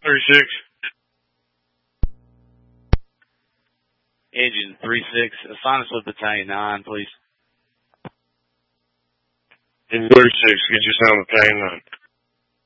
36. Engine 36, assign us with Battalion 9, please. Engine 36, get you assigned with Battalion 9.